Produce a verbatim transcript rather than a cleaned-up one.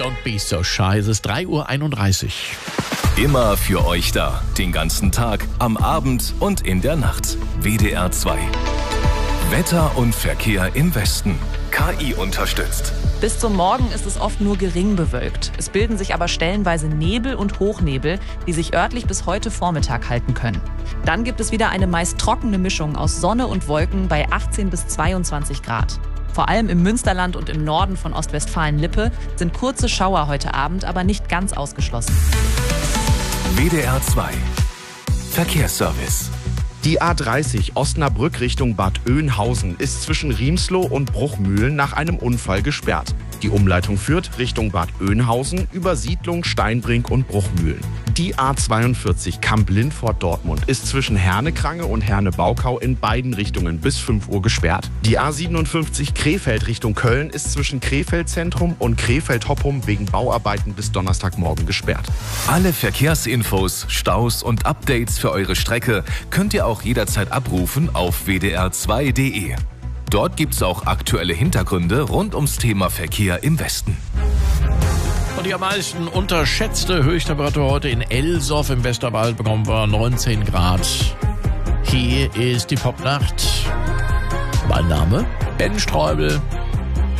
Don't be so shy. Es ist drei Uhr einunddreißig. Immer für euch da. Den ganzen Tag, am Abend und in der Nacht. W D R zwei. Wetter und Verkehr im Westen. K I unterstützt. Bis zum Morgen ist es oft nur gering bewölkt. Es bilden sich aber stellenweise Nebel und Hochnebel, die sich örtlich bis heute Vormittag halten können. Dann gibt es wieder eine meist trockene Mischung aus Sonne und Wolken bei achtzehn bis zweiundzwanzig Grad. Vor allem im Münsterland und im Norden von Ostwestfalen-Lippe sind kurze Schauer heute Abend aber nicht ganz ausgeschlossen. W D R zwei. Verkehrsservice. Die A dreißig Osnabrück Richtung Bad Oeynhausen ist zwischen Riemsloh und Bruchmühlen nach einem Unfall gesperrt. Die Umleitung führt Richtung Bad Oeynhausen über Siedlung, Steinbrink und Bruchmühlen. Die A zweiundvierzig Kamp-Lindfort-Dortmund ist zwischen Herne-Krange und Herne-Baukau in beiden Richtungen bis fünf Uhr gesperrt. Die A siebenundfünfzig Krefeld Richtung Köln ist zwischen Krefeld-Zentrum und Krefeld-Hoppum wegen Bauarbeiten bis Donnerstagmorgen gesperrt. Alle Verkehrsinfos, Staus und Updates für eure Strecke könnt ihr auch jederzeit abrufen auf w d r zwei punkt d e. Dort gibt's auch aktuelle Hintergründe rund ums Thema Verkehr im Westen. Und die am meisten unterschätzte Höchsttemperatur heute in Elsoff im Westerwald bekommen wir neunzehn Grad. Hier ist die Popnacht. Mein Name Ben Streubel.